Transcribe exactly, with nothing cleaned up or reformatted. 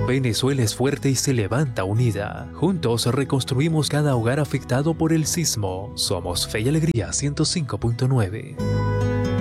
Venezuela es fuerte y se levanta unida. Juntos reconstruimos cada hogar afectado por el sismo. Somos Fe y Alegría ciento cinco punto nueve.